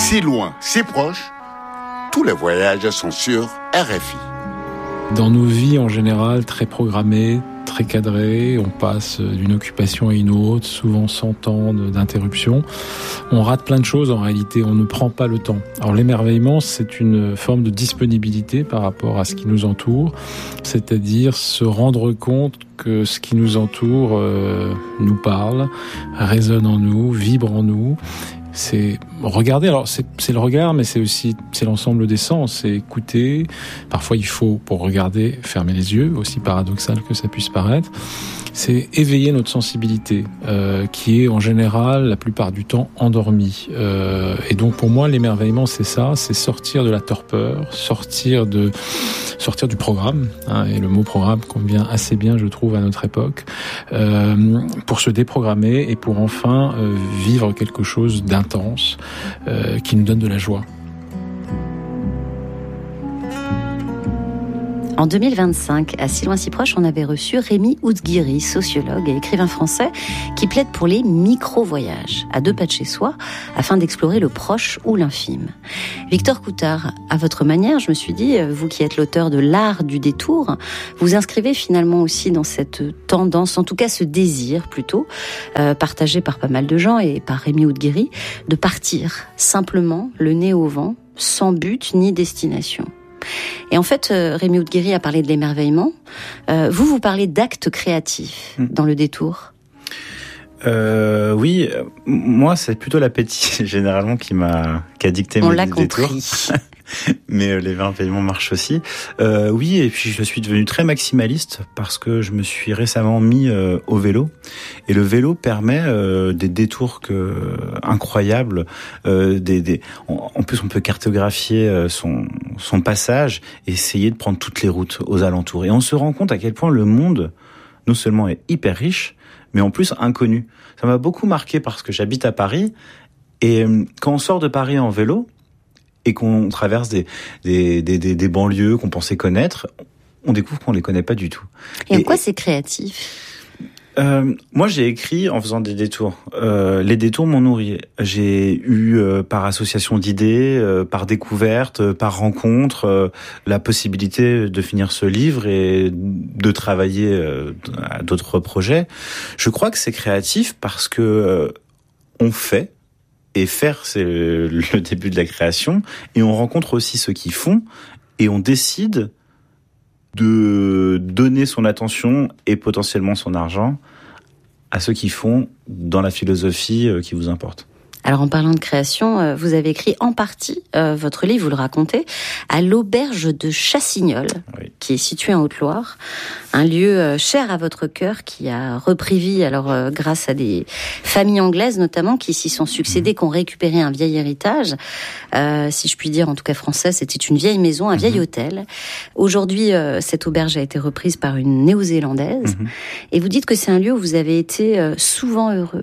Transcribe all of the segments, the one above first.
Si loin, si proche, tous les voyages sont sur RFI. Dans nos vies en général, très programmées, très cadrées, on passe d'une occupation à une autre, souvent sans temps d'interruption. On rate plein de choses en réalité, on ne prend pas le temps. Alors l'émerveillement, c'est une forme de disponibilité par rapport à ce qui nous entoure, c'est-à-dire se rendre compte que ce qui nous entoure nous parle, résonne en nous, vibre en nous. C'est regarder, alors c'est le regard, mais c'est l'ensemble des sens, c'est écouter. Parfois il faut, pour regarder, fermer les yeux, aussi paradoxal que ça puisse paraître. C'est éveiller notre sensibilité, qui est en général, la plupart du temps, endormie. Et donc pour moi, l'émerveillement, c'est ça, c'est sortir de la torpeur, sortir du programme, hein, et le mot programme convient assez bien, je trouve, à notre époque, pour se déprogrammer et pour enfin vivre quelque chose d'intense, qui nous donne de la joie. En 2025, à Si loin si proche, on avait reçu Rémi Oudghiri, sociologue et écrivain français, qui plaide pour les micro-voyages, à 2 pas de chez soi, afin d'explorer le proche ou l'infime. Victor Coutard, à votre manière, je me suis dit, vous qui êtes l'auteur de L'art du détour, vous inscrivez finalement aussi dans cette tendance, en tout cas ce désir plutôt, partagé par pas mal de gens et par Rémi Oudghiri, de partir simplement, le nez au vent, sans but ni destination. Et en fait, Rémi Oudghiri a parlé de l'émerveillement. Vous parlez d'actes créatifs dans le détour. Oui, moi c'est plutôt l'appétit généralement qui a dicté mes détours. On l'a compris. Mais l'émerveillement marche aussi. Oui, et puis je suis devenu très maximaliste parce que je me suis récemment mis au vélo. Et le vélo permet des détours incroyables. En plus, on peut cartographier son passage et essayer de prendre toutes les routes aux alentours. Et on se rend compte à quel point le monde, non seulement est hyper riche, mais en plus inconnu. Ça m'a beaucoup marqué parce que j'habite à Paris. Et quand on sort de Paris en vélo, et qu'on traverse des banlieues qu'on pensait connaître, on découvre qu'on les connaît pas du tout. Et en quoi c'est créatif ? Moi, j'ai écrit en faisant des détours. Les détours m'ont nourri. J'ai eu, par association d'idées, par découverte, par rencontre, la possibilité de finir ce livre et de travailler à d'autres projets. Je crois que c'est créatif parce que on fait. Et faire, c'est le début de la création. Et on rencontre aussi ceux qui font. Et on décide de donner son attention et potentiellement son argent à ceux qui font dans la philosophie qui vous importe. Alors en parlant de création, vous avez écrit en partie votre livre, vous le racontez, à l'auberge de Chassignol, oui, qui est située en Haute-Loire, un lieu cher à votre cœur qui a repris vie alors grâce à des familles anglaises notamment qui s'y sont succédées, qui ont récupéré un vieil héritage, si je puis dire en tout cas français, c'était une vieille maison, un vieil hôtel. Aujourd'hui, cette auberge a été reprise par une néo-zélandaise et vous dites que c'est un lieu où vous avez été souvent heureux.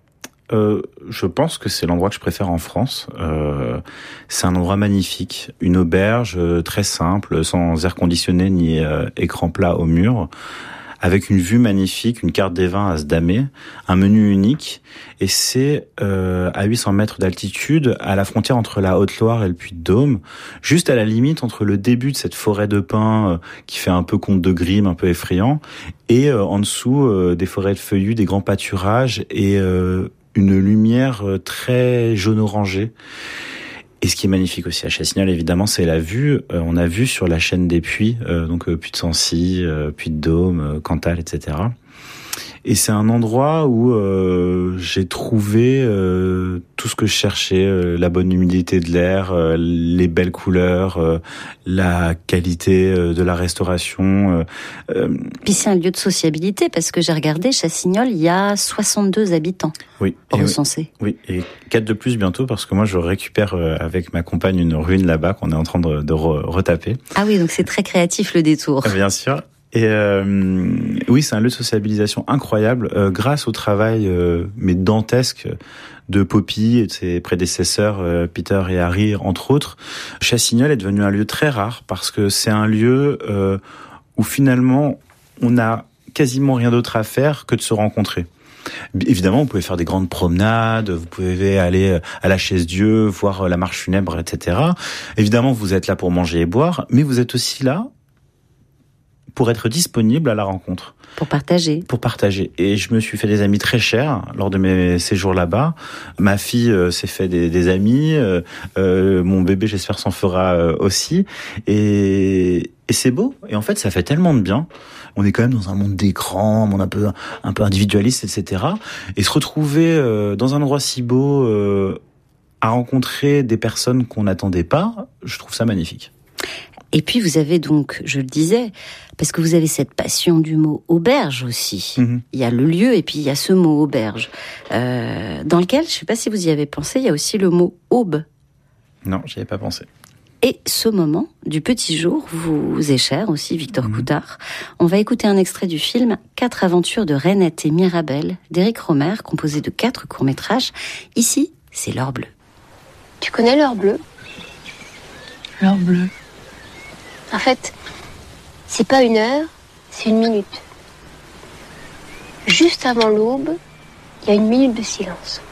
Je pense que c'est l'endroit que je préfère en France. C'est un endroit magnifique, une auberge très simple, sans air conditionné ni écran plat au mur, avec une vue magnifique, une carte des vins à se damer, un menu unique, et c'est à 800 mètres d'altitude, à la frontière entre la Haute-Loire et le Puy-de-Dôme, juste à la limite entre le début de cette forêt de pins qui fait un peu conte de Grimm, un peu effrayant, et en dessous des forêts de feuillus, des grands pâturages et une lumière très jaune-orangée. Et ce qui est magnifique aussi à Chassignol, évidemment, c'est la vue. On a vu sur la chaîne des puits, donc Puy de Sancy, Puy-de-Dôme, Cantal, etc. Et c'est un endroit où j'ai trouvé tout ce que je cherchais, la bonne humidité de l'air, les belles couleurs, la qualité de la restauration. Puis c'est un lieu de sociabilité, parce que j'ai regardé, Chassignol, il y a 62 habitants recensés. Oui, et 4 de plus bientôt, parce que moi je récupère avec ma compagne une ruine là-bas qu'on est en train de retaper. Ah oui, donc c'est très créatif le détour. Bien sûr. Et oui, c'est un lieu de sociabilisation incroyable grâce au travail mais dantesque de Poppy et de ses prédécesseurs Peter et Harry entre autres. Chassignol est devenu un lieu très rare parce que c'est un lieu où finalement on a quasiment rien d'autre à faire que de se rencontrer. Évidemment, vous pouvez faire des grandes promenades, vous pouvez aller à la Chaise-Dieu, voir la marche funèbre, etc. Évidemment, vous êtes là pour manger et boire, mais vous êtes aussi là pour être disponible à la rencontre. Pour partager. Pour partager. Et je me suis fait des amis très chers lors de mes séjours là-bas. Ma fille s'est fait des amis. Mon bébé, j'espère, s'en fera aussi. Et c'est beau. Et en fait, ça fait tellement de bien. On est quand même dans un monde d'écran, un monde un peu individualiste, etc. Et se retrouver dans un endroit si beau, à rencontrer des personnes qu'on n'attendait pas, je trouve ça magnifique. Et puis vous avez donc, je le disais, parce que vous avez cette passion du mot auberge aussi. Mm-hmm. Il y a le lieu et puis il y a ce mot auberge, dans lequel, je ne sais pas si vous y avez pensé, il y a aussi le mot aube. Non, j'y avais pas pensé. Et ce moment du petit jour vous est cher aussi, Victor Coutard. On va écouter un extrait du film 4 aventures de Reinette et Mirabel d'Éric Rohmer, composé de 4 courts-métrages. Ici, c'est l'heure bleue. Tu connais l'heure bleue ? L'heure bleue. En fait, c'est pas une heure, c'est une minute. Juste avant l'aube, il y a une minute de silence.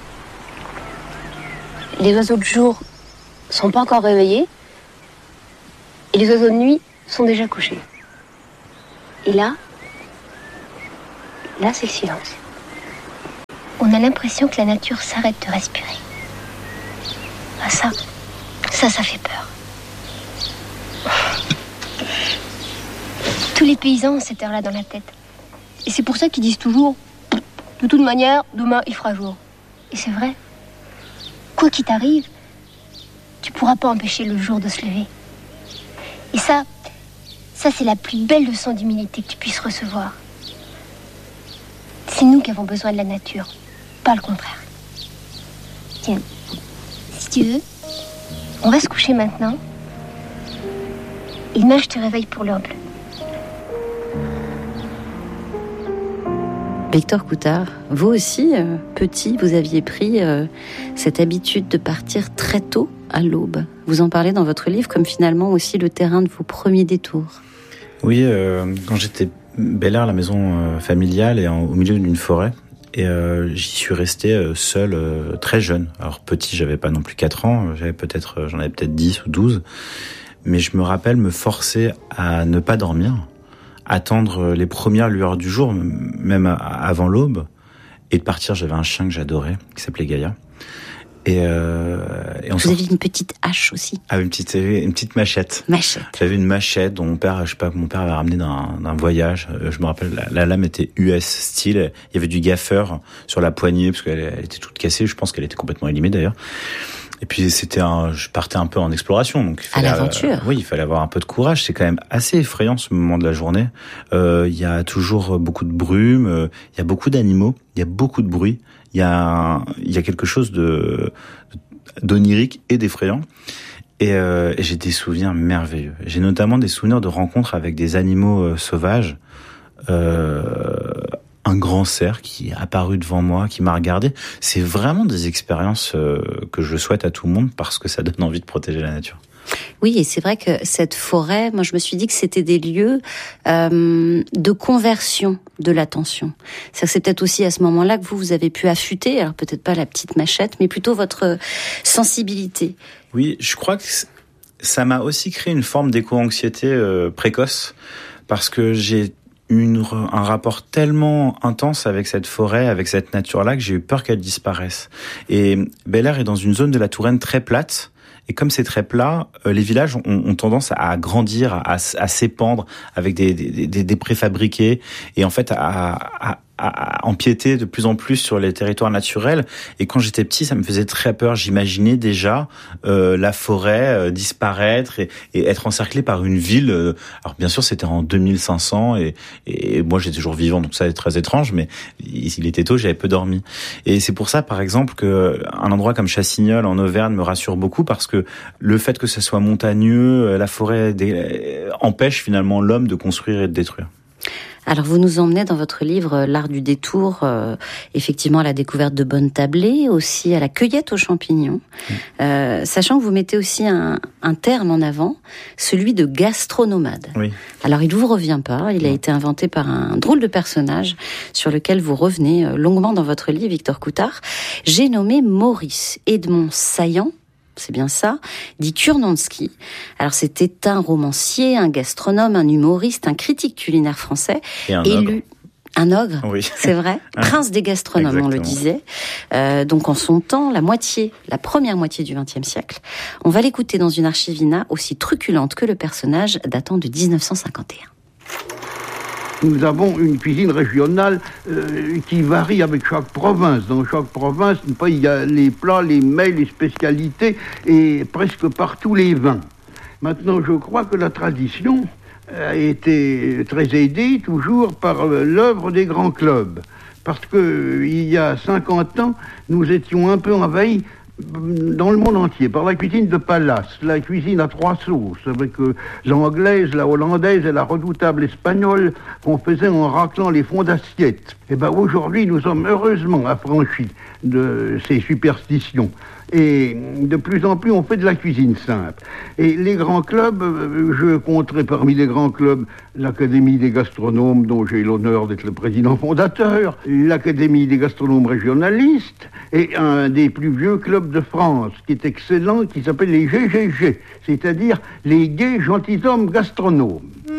Les oiseaux de jour sont pas encore réveillés et les oiseaux de nuit sont déjà couchés. Et là, c'est le silence. On a l'impression que la nature s'arrête de respirer. Ah, ça fait peur. Tous les paysans ont cette heure-là dans la tête. Et c'est pour ça qu'ils disent toujours « De toute manière, demain, il fera jour ». Et c'est vrai. Quoi qu'il t'arrive, tu pourras pas empêcher le jour de se lever. Et ça c'est la plus belle leçon d'humilité que tu puisses recevoir. C'est nous qui avons besoin de la nature, pas le contraire. Tiens, si tu veux, on va se coucher maintenant. Et demain, je te réveille pour l'heure bleue. Victor Coutard, vous aussi, petit, vous aviez pris cette habitude de partir très tôt à l'aube. Vous en parlez dans votre livre comme finalement aussi le terrain de vos premiers détours. Oui, quand j'étais Bel Air, la maison familiale, est au milieu d'une forêt. Et j'y suis resté seul très jeune. Alors petit, j'avais pas non plus 4 ans, j'en avais peut-être 10 ou 12. Mais je me rappelle me forcer à ne pas dormir, attendre les premières lueurs du jour, même avant l'aube, et de partir. J'avais un chien que j'adorais, qui s'appelait Gaïa. Et vous aviez une petite hache aussi. Ah, une petite machette. J'avais une machette dont mon père avait ramené d'un voyage. Je me rappelle, la lame était US style. Il y avait du gaffeur sur la poignée parce qu'elle était toute cassée. Je pense qu'elle était complètement élimée d'ailleurs. Et puis je partais un peu en exploration, donc il fallait, à l'aventure. Oui, il fallait avoir un peu de courage. C'est quand même assez effrayant ce moment de la journée. Il y a toujours beaucoup de brume, il y a beaucoup d'animaux, il y a beaucoup de bruit. Il y a quelque chose d'onirique et d'effrayant. Et j'ai des souvenirs merveilleux. J'ai notamment des souvenirs de rencontres avec des animaux sauvages. Un grand cerf qui est apparu devant moi, qui m'a regardé. C'est vraiment des expériences que je souhaite à tout le monde parce que ça donne envie de protéger la nature. Oui, et c'est vrai que cette forêt, moi je me suis dit que c'était des lieux de conversion de l'attention. C'est peut-être aussi à ce moment-là que vous avez pu affûter, alors peut-être pas la petite machette, mais plutôt votre sensibilité. Oui, je crois que ça m'a aussi créé une forme d'éco-anxiété précoce parce que j'ai un rapport tellement intense avec cette forêt, avec cette nature-là, que j'ai eu peur qu'elle disparaisse. Et Bel Air est dans une zone de la Touraine très plate. Et comme c'est très plat, les villages ont tendance à grandir, à s'épandre avec des préfabriqués et en fait à empiéter de plus en plus sur les territoires naturels. Et quand j'étais petit, ça me faisait très peur. J'imaginais déjà la forêt disparaître et être encerclé par une ville. Alors bien sûr, c'était en 2500 et moi j'étais toujours vivant, donc ça est très étrange. Mais il était tôt, j'avais peu dormi. Et c'est pour ça, par exemple, que un endroit comme Chassignol en Auvergne me rassure beaucoup parce que le fait que ça soit montagneux, la forêt empêche finalement l'homme de construire et de détruire. Alors vous nous emmenez dans votre livre L'art du détour, effectivement à la découverte de bonnes tablées, aussi à la cueillette aux champignons, sachant que vous mettez aussi un terme en avant, celui de gastronomade. Oui. Alors il vous revient pas, il a été inventé par un drôle de personnage sur lequel vous revenez longuement dans votre livre, Victor Coutard. J'ai nommé Maurice Edmond Saillant, c'est bien ça, dit Kurnonsky. Alors c'était un romancier, un gastronome, un humoriste, un critique culinaire français. Et un ogre. Un ogre, oui. C'est vrai. Prince des gastronomes, exactement. On le disait. Donc en son temps, la première moitié du XXe siècle. On va l'écouter dans une archivina aussi truculente que le personnage, datant de 1951. Nous avons une cuisine régionale qui varie avec chaque province. Dans chaque province, il y a les plats, les mets, les spécialités et presque partout les vins. Maintenant, je crois que la tradition a été très aidée toujours par l'œuvre des grands clubs. Parce que il y a 50 ans, nous étions un peu envahis dans le monde entier par la cuisine de palace, la cuisine à 3 sauces, avec l'anglaise, la hollandaise et la redoutable espagnole qu'on faisait en raclant les fonds d'assiette. Et aujourd'hui, nous sommes heureusement affranchis de ces superstitions. Et de plus en plus, on fait de la cuisine simple. Et les grands clubs, je compterai parmi les grands clubs l'Académie des gastronomes, dont j'ai l'honneur d'être le président fondateur, l'Académie des gastronomes régionalistes, et un des plus vieux clubs de France, qui est excellent, qui s'appelle les GGG, c'est-à-dire les Gais Gentilshommes Gastronomes.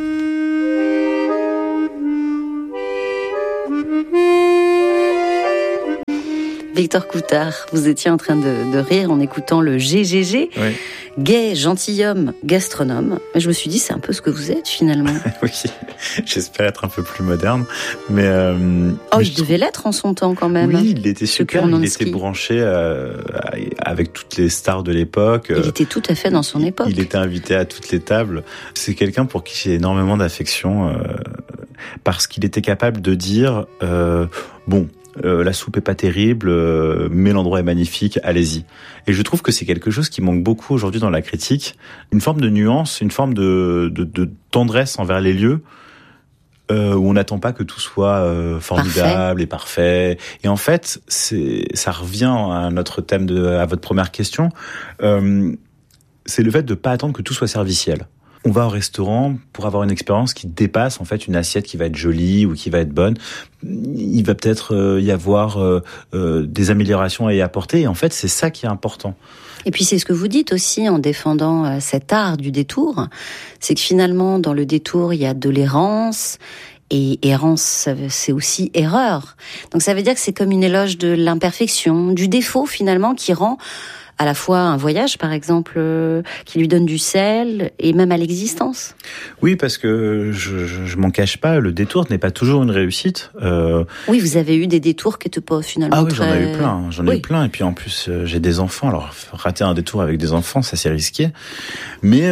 Victor Coutard, vous étiez en train de rire en écoutant le GGG, oui. Gai gentilhomme gastronome. Je me suis dit, c'est un peu ce que vous êtes finalement. Oui, j'espère être un peu plus moderne, mais il devait l'être en son temps quand même. Oui, il était super, il était branché avec toutes les stars de l'époque. Il était tout à fait dans son époque. Il était invité à toutes les tables. C'est quelqu'un pour qui j'ai énormément d'affection parce qu'il était capable de dire la soupe est pas terrible, mais l'endroit est magnifique, allez-y. Et je trouve que c'est quelque chose qui manque beaucoup aujourd'hui dans la critique, une forme de nuance, une forme de tendresse envers les lieux, où on n'attend pas que tout soit formidable et parfait. Et en fait, ça revient à notre thème, à votre première question, c'est le fait de pas attendre que tout soit serviciel. On va au restaurant pour avoir une expérience qui dépasse en fait une assiette qui va être jolie ou qui va être bonne. Il va peut-être y avoir des améliorations à y apporter. Et en fait, c'est ça qui est important. Et puis c'est ce que vous dites aussi en défendant cet art du détour. C'est que finalement, dans le détour, il y a de l'errance. Et errance, c'est aussi erreur. Donc ça veut dire que c'est comme une éloge de l'imperfection, du défaut finalement qui rend à la fois un voyage, par exemple, qui lui donne du sel, et même à l'existence. Oui, parce que je m'en cache pas, le détour n'est pas toujours une réussite. Oui, vous avez eu des détours qui n'étaient pas finalement très... Ah oui, j'en ai eu plein. Et puis en plus, j'ai des enfants. Alors, rater un détour avec des enfants, ça c'est risqué. Mais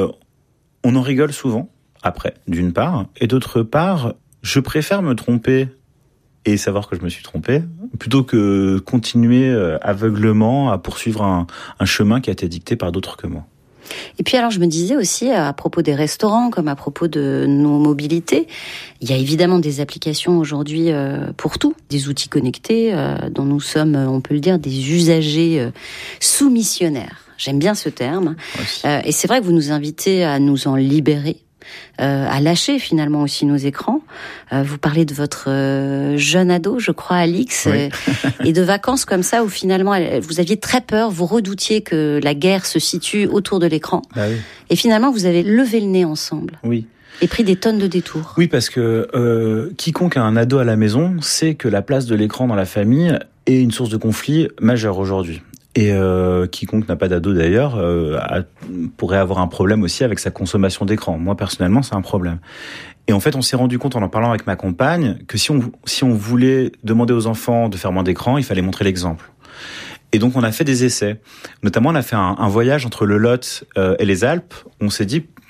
on en rigole souvent, après, d'une part. Et d'autre part, je préfère me tromper et savoir que je me suis trompé, plutôt que continuer aveuglement à poursuivre un chemin qui a été dicté par d'autres que moi. Et puis alors je me disais aussi à propos des restaurants comme à propos de nos mobilités, il y a évidemment des applications aujourd'hui pour tout, des outils connectés dont nous sommes, on peut le dire, des usagers soumissionnaires. J'aime bien ce terme. Et c'est vrai que vous nous invitez à nous en libérer. À lâcher finalement aussi nos écrans. Vous parlez de votre jeune ado, je crois, Alix, oui. Et de vacances comme ça où finalement vous aviez très peur, vous redoutiez que la guerre se situe autour de l'écran. Ah oui. Et finalement vous avez levé le nez ensemble. Oui. Et pris des tonnes de détours. Oui, parce que quiconque a un ado à la maison sait que la place de l'écran dans la famille est une source de conflit majeure aujourd'hui. Et quiconque n'a pas d'ado d'ailleurs pourrait avoir un problème aussi avec sa consommation d'écran. Moi personnellement, c'est un problème. Et en fait, on s'est rendu compte en parlant avec ma compagne que si on voulait demander aux enfants de faire moins d'écran, il fallait montrer l'exemple. Et donc on a fait des essais. Notamment, on a fait un voyage entre le Lot et les Alpes. On s'est dit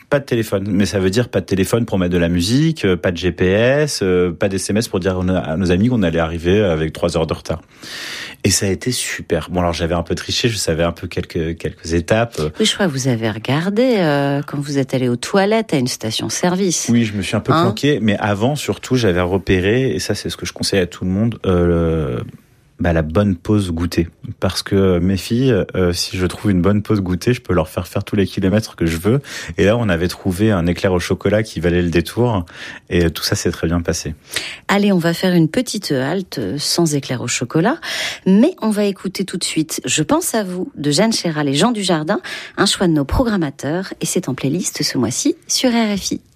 Pas de téléphone, mais ça veut dire pas de téléphone pour mettre de la musique, pas de GPS, pas d'SMS pour dire à nos amis qu'on allait arriver avec 3 heures de retard. Et ça a été super. Bon, alors j'avais un peu triché, je savais un peu quelques étapes. Oui, je crois que vous avez regardé quand vous êtes allé aux toilettes à une station-service. Oui, je me suis un peu planqué, mais avant, surtout, j'avais repéré, et ça c'est ce que je conseille à tout le monde, la bonne pause goûter. Parce que mes filles, si je trouve une bonne pause goûter, je peux leur faire tous les kilomètres que je veux. Et là, on avait trouvé un éclair au chocolat qui valait le détour. Et tout ça s'est très bien passé. Allez, on va faire une petite halte sans éclair au chocolat. Mais on va écouter tout de suite Je pense à vous de Jeanne Chéral et Jean Dujardin, un choix de nos programmateurs. Et c'est en playlist ce mois-ci sur RFI.